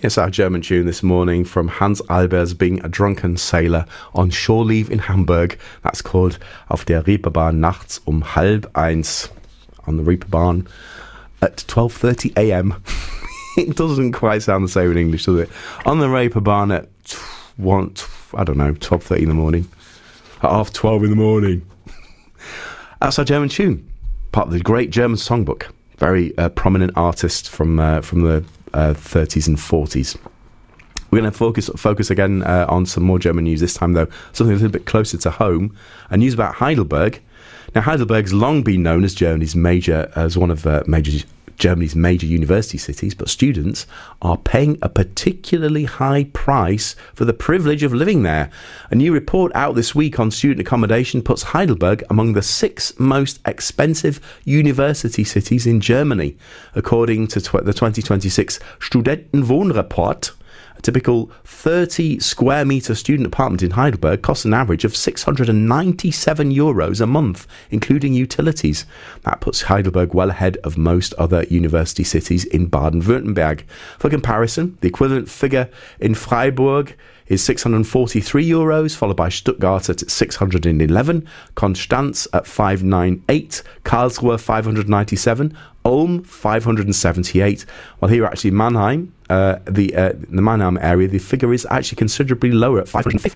It's our German tune this morning from Hans Albers being a drunken sailor on shore leave in Hamburg. That's called Auf der Reeperbahn nachts 1:30 on the Reeperbahn at 12:30 a.m. It doesn't quite sound the same in English, does it? On the Reeperbahn at 12:30 in the morning. At 12:30 in the morning. That's our German tune. Part of the great German songbook. Very prominent artist from the 30s and 40s. We're going to focus again on some more German news this time, though something a little bit closer to home. News about Heidelberg. Now, Heidelberg's long been known as one of Germany's major university cities, but students are paying a particularly high price for the privilege of living there. A new report out this week on student accommodation puts Heidelberg among the 6 most expensive university cities in Germany, according to the 2026 Studentenwohnreport. A typical 30 square metre student apartment in Heidelberg costs an average of €697 a month, including utilities. That puts Heidelberg well ahead of most other university cities in Baden-Württemberg. For comparison, the equivalent figure in Freiburg is €643, followed by Stuttgart at €611, Konstanz at €598, Karlsruhe €597, Ulm €578. While here actually Mannheim, the Mannheim area, the figure is actually considerably lower at €550.